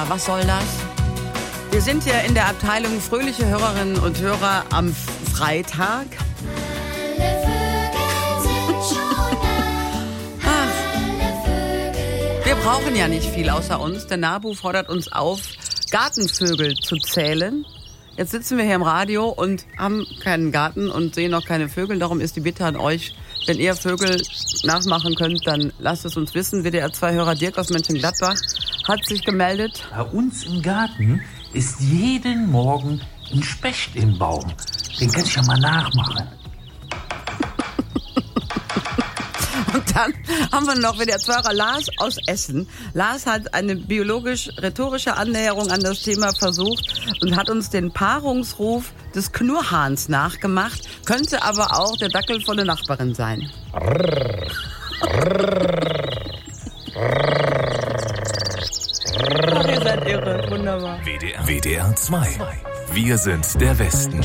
Was soll das? Wir sind ja in der Abteilung fröhliche Hörerinnen und Hörer am Freitag. Wir brauchen ja nicht viel außer uns. Der NABU fordert uns auf, Gartenvögel zu zählen. Jetzt sitzen wir hier im Radio und haben keinen Garten und sehen noch keine Vögel. Darum ist die Bitte an euch, wenn ihr Vögel nachmachen könnt, dann lasst es uns wissen. WDR-2-Hörer Dirk aus Mönchengladbach hat sich gemeldet. Bei uns im Garten ist jeden Morgen ein Specht im Baum. Den kann ich ja mal nachmachen. Und dann haben wir noch WDR-2-Hörer Lars aus Essen. Lars hat eine biologisch-rhetorische Annäherung an das Thema versucht und hat uns den Paarungsruf des Knurrhahns nachgemacht, könnte aber auch der Dackel von der Nachbarin sein. Ach, ihr seid irre, wunderbar. WDR 2. Wir sind der Westen.